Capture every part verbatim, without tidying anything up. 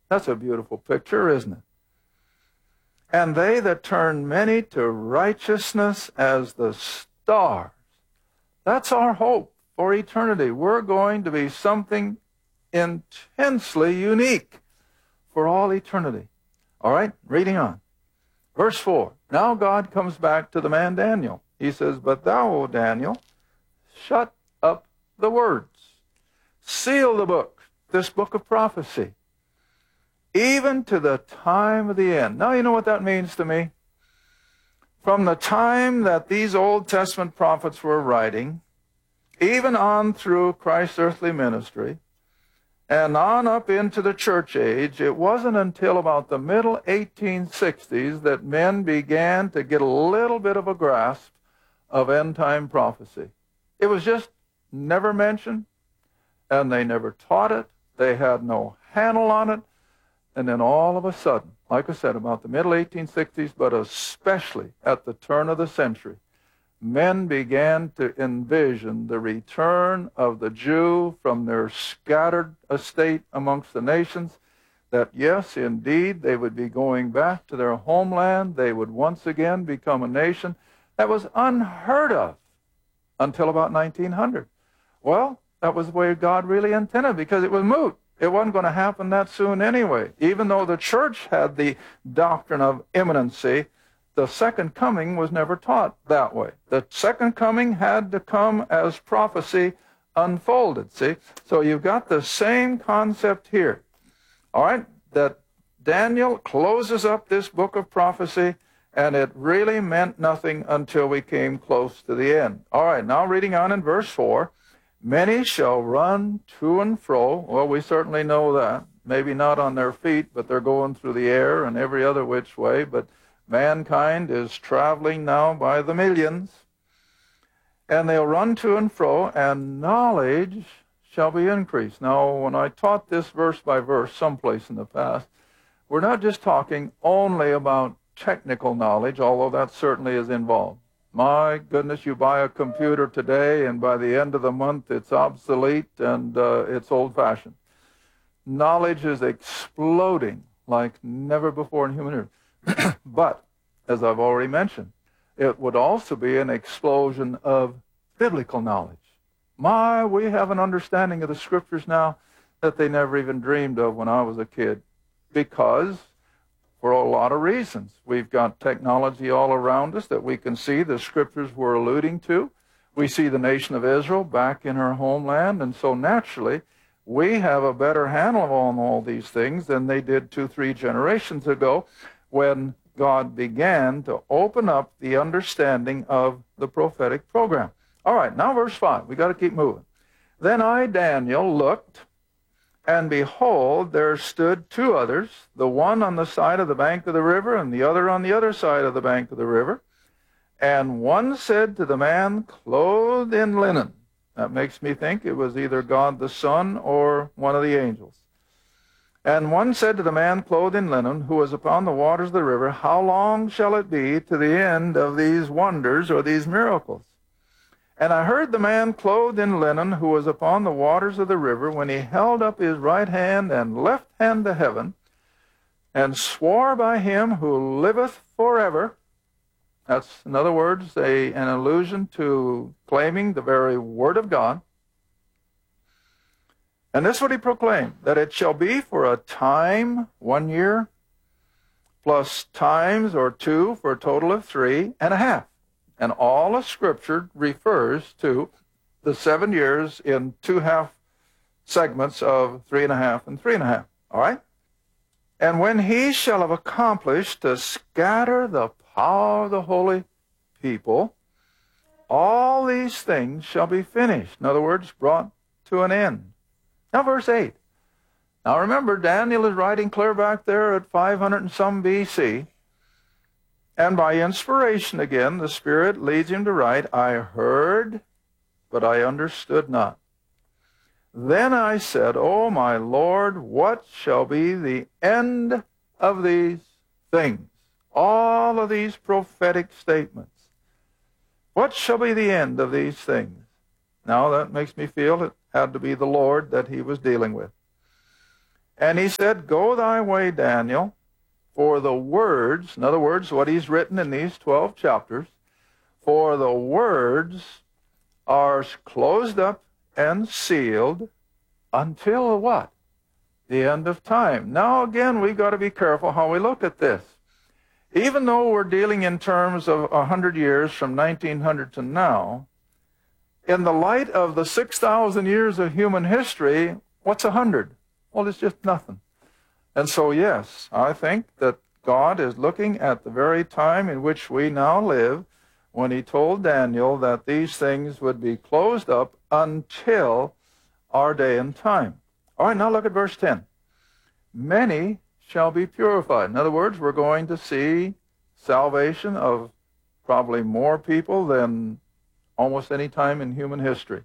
That's a beautiful picture, isn't it? And they that turn many to righteousness as the stars. That's our hope for eternity. We're going to be something intensely unique for all eternity. All right, reading on. Verse four. Now God comes back to the man Daniel. He says, But thou, O Daniel, shut up the words. Seal the book, this book of prophecy, even to the time of the end. Now you know what that means to me? From the time that these Old Testament prophets were writing, even on through Christ's earthly ministry, and on up into the church age, it wasn't until about the middle eighteen sixties that men began to get a little bit of a grasp of end-time prophecy. It was just never mentioned, and they never taught it. They had no handle on it. And then all of a sudden, like I said, about the middle eighteen sixties, but especially at the turn of the century, men began to envision the return of the Jew from their scattered estate amongst the nations, that yes, indeed, they would be going back to their homeland. They would once again become a nation. That was unheard of until about nineteen hundred. Well, that was the way God really intended, because it was moot. It wasn't going to happen that soon anyway. Even though the church had the doctrine of imminency, the second coming was never taught that way. The second coming had to come as prophecy unfolded, see? So you've got the same concept here. All right, that Daniel closes up this book of prophecy, and it really meant nothing until we came close to the end. All right, now reading on in verse four. Many shall run to and fro. Well, we certainly know that. Maybe not on their feet, but they're going through the air and every other which way. But mankind is traveling now by the millions. And they'll run to and fro, and knowledge shall be increased. Now, when I taught this verse by verse someplace in the past, we're not just talking only about technical knowledge, although that certainly is involved. My goodness, you buy a computer today, and by the end of the month, it's obsolete and uh, it's old-fashioned. Knowledge is exploding like never before in human history. But, as I've already mentioned, it would also be an explosion of biblical knowledge. My, we have an understanding of the Scriptures now that they never even dreamed of when I was a kid, because for a lot of reasons. We've got technology all around us that we can see the Scriptures were alluding to. We see the nation of Israel back in her homeland, and so naturally we have a better handle on all these things than they did two, three generations ago when God began to open up the understanding of the prophetic program. All right, now verse five. We've got to keep moving. Then I, Daniel, looked, and behold, there stood two others, the one on the side of the bank of the river, and the other on the other side of the bank of the river. And one said to the man clothed in linen. That makes me think it was either God the Son or one of the angels. And one said to the man clothed in linen, who was upon the waters of the river, How long shall it be to the end of these wonders or these miracles? And I heard the man clothed in linen, who was upon the waters of the river, when he held up his right hand and left hand to heaven, and swore by him who liveth forever. That's, in other words, a, an allusion to claiming the very word of God. And this is what he proclaimed, that it shall be for a time, one year, plus times or two, for a total of three and a half. And all of Scripture refers to the seven years in two half segments of three and a half and three and a half. All right? And when he shall have accomplished to scatter the power of the holy people, all these things shall be finished. In other words, brought to an end. Now, verse eight. Now, remember, Daniel is writing clear back there at five hundred and some B C. And by inspiration again, the Spirit leads him to write, I heard, but I understood not. Then I said, O my Lord, what shall be the end of these things? All of these prophetic statements. What shall be the end of these things? Now that makes me feel it had to be the Lord that he was dealing with. And he said, Go thy way, Daniel, for the words, in other words, what he's written in these twelve chapters, for the words are closed up and sealed until what? The end of time. Now, again, we've got to be careful how we look at this. Even though we're dealing in terms of one hundred years from nineteen hundred to now, in the light of the six thousand years of human history, what's one hundred? Well, it's just nothing. And so, yes, I think that God is looking at the very time in which we now live when he told Daniel that these things would be closed up until our day and time. All right, now look at verse ten. Many shall be purified. In other words, we're going to see salvation of probably more people than almost any time in human history.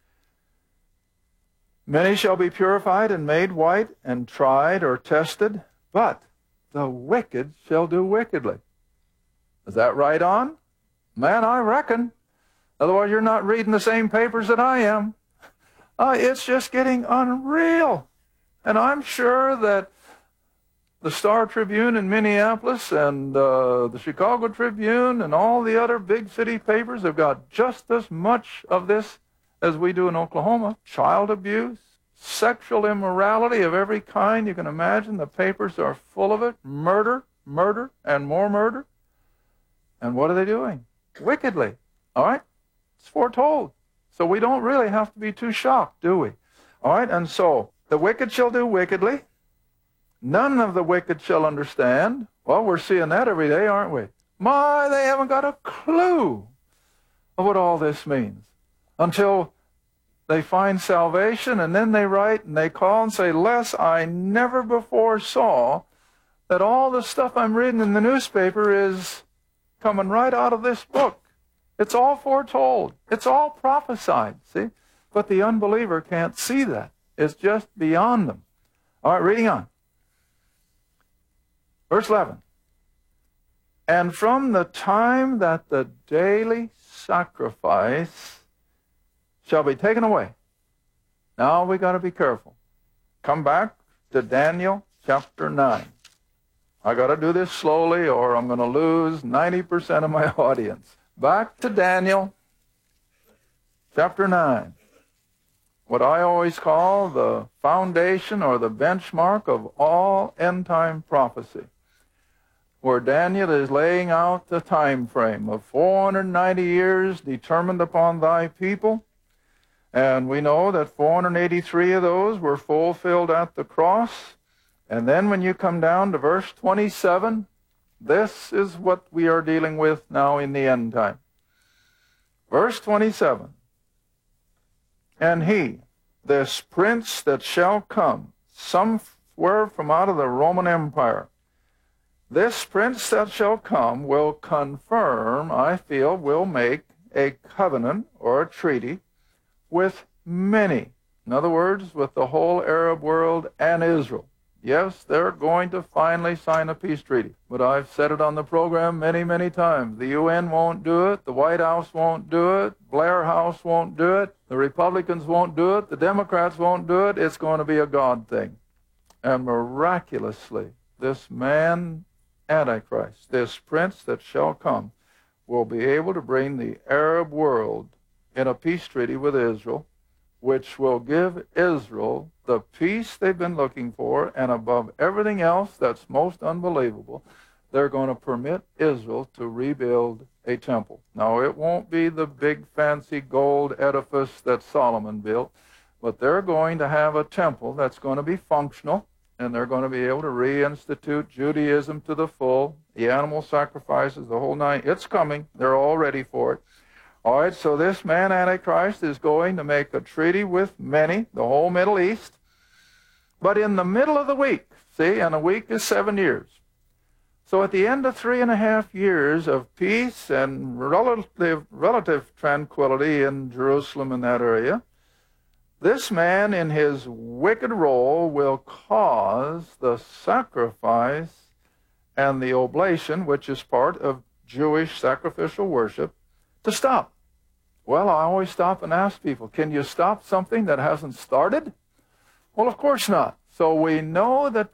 Many shall be purified and made white and tried or tested, but the wicked shall do wickedly. Is that right on? Man, I reckon. Otherwise, you're not reading the same papers that I am. Uh, it's just getting unreal. And I'm sure that the Star Tribune in Minneapolis and uh, the Chicago Tribune and all the other big city papers have got just as much of this as we do in Oklahoma. Child abuse, sexual immorality of every kind you can imagine. The papers are full of it. Murder, murder, and more murder. And what are they doing? Wickedly. All right? It's foretold. So we don't really have to be too shocked, do we? All right? And so the wicked shall do wickedly. None of the wicked shall understand. Well, we're seeing that every day, aren't we? My, they haven't got a clue of what all this means until they find salvation, and then they write and they call and say, Les, I never before saw that all the stuff I'm reading in the newspaper is coming right out of this book. It's all foretold. It's all prophesied, see? But the unbeliever can't see that. It's just beyond them. All right, reading on. Verse eleven. And from the time that the daily sacrifice shall be taken away. Now we got to be careful. Come back to Daniel chapter nine. I got to do this slowly or I'm going to lose ninety percent of my audience. Back to Daniel chapter nine. What I always call the foundation or the benchmark of all end-time prophecy, where Daniel is laying out the time frame of four hundred ninety years determined upon thy people. And we know that four hundred eighty-three of those were fulfilled at the cross. And then when you come down to verse twenty-seven, this is what we are dealing with now in the end time. Verse twenty-seven. And he, this prince that shall come, somewhere from out of the Roman Empire, this prince that shall come will confirm, I feel, will make a covenant or a treaty with many. In other words, with the whole Arab world and Israel. Yes, they're going to finally sign a peace treaty. But I've said it on the program many, many times. The U N won't do it. The White House won't do it. Blair House won't do it. The Republicans won't do it. The Democrats won't do it. It's going to be a God thing. And miraculously, this man, Antichrist, this prince that shall come, will be able to bring the Arab world in a peace treaty with Israel, which will give Israel the peace they've been looking for, and above everything else that's most unbelievable, they're going to permit Israel to rebuild a temple. Now, it won't be the big fancy gold edifice that Solomon built, but they're going to have a temple that's going to be functional, and they're going to be able to reinstitute Judaism to the full, the animal sacrifices, the whole nine. It's coming. They're all ready for it. All right, so this man, Antichrist, is going to make a treaty with many, the whole Middle East. But in the middle of the week, see, and a week is seven years. So at the end of three and a half years of peace and relative, relative tranquility in Jerusalem and that area, this man in his wicked role will cause the sacrifice and the oblation, which is part of Jewish sacrificial worship, to stop. Well, I always stop and ask people, can you stop something that hasn't started? Well, of course not. So we know that